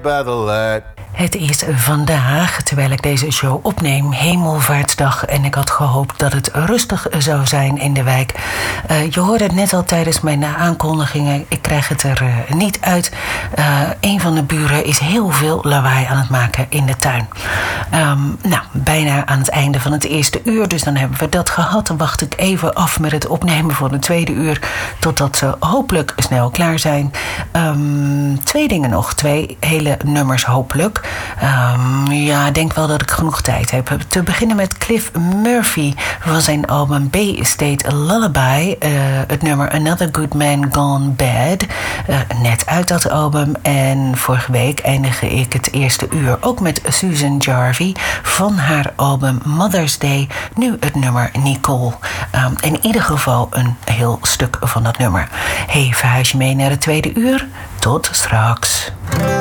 by the light. Het is vandaag, terwijl ik deze show opneem, Hemelvaartsdag. En ik had gehoopt dat het rustig zou zijn in de wijk. Je hoorde het net al tijdens mijn aankondigingen. Ik krijg het er niet uit. Een van de buren is heel veel lawaai aan het maken in de tuin. Bijna aan het einde van het eerste uur. Dus dan hebben we dat gehad. Dan wacht ik even af met het opnemen van het tweede uur. Totdat ze hopelijk snel klaar zijn. Twee dingen nog. Twee hele nummers hopelijk. Ik denk wel dat ik genoeg tijd heb. Te beginnen met Cliff Murphy van zijn album Bay State Lullaby. Het nummer Another Good Man Gone Bad. Net uit dat album. En vorige week eindigde ik het eerste uur ook met Susan Jarvie van haar album Mother's Day. Nu het nummer Nicole. In ieder geval een heel stuk van dat nummer. Verhuis je mee naar het tweede uur? Tot straks.